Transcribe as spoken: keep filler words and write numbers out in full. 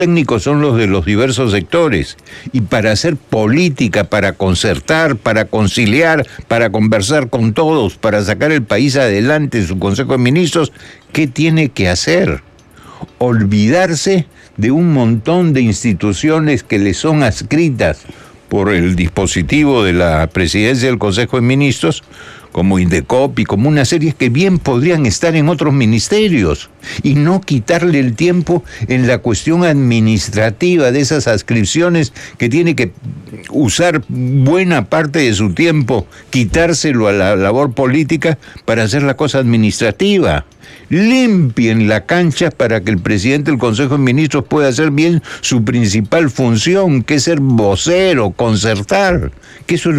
técnicos son los de los diversos sectores, y para hacer política, para concertar, para conciliar, para conversar con todos, para sacar el país adelante en su Consejo de Ministros, ¿qué tiene que hacer? Olvidarse de un montón de instituciones que le son adscritas por el dispositivo de la presidencia del Consejo de Ministros, como Indecop y como una serie que bien podrían estar en otros ministerios, y no quitarle el tiempo en la cuestión administrativa de esas adscripciones que tiene que usar buena parte de su tiempo, quitárselo a la labor política para hacer la cosa administrativa. Limpien la cancha para que el presidente del Consejo de Ministros pueda hacer bien su principal función, que es ser vocero, concertar, que eso es